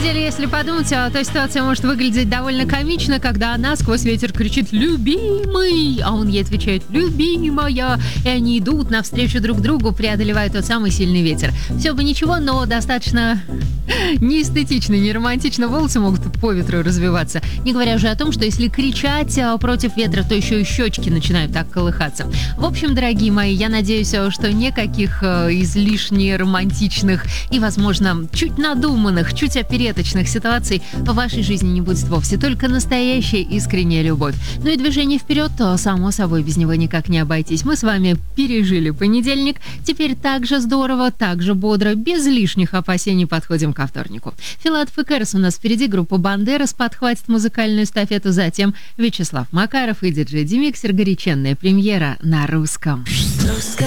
деле, если подумать, то ситуация может выглядеть довольно комично, когда она сквозь ветер кричит «любимый», а он ей отвечает «любимая», и они идут навстречу друг другу, преодолевая тот самый сильный ветер. Все бы ничего, но достаточно неэстетично, не романтично, волосы могут по ветру развиваться. Не говоря уже о том, что если кричать против ветра, то еще и щечки начинают так колыхаться. В общем, дорогие мои, я надеюсь, что никаких излишне романтичных и, возможно, чуть надуманных, чуть опереточных ситуаций в вашей жизни не будет вовсе. Только настоящая искренняя любовь. Ну и движение вперед, то, само собой, без него никак не обойтись. Мы с вами пережили понедельник. Теперь так же здорово, так же бодро, без лишних опасений подходим ко вторнику. Филатов и Кэрс у нас впереди, группа «Бандерас» подхватит музыкальную эстафету, затем Вячеслав Макаров и диджей Демиксер, горяченная премьера на русском.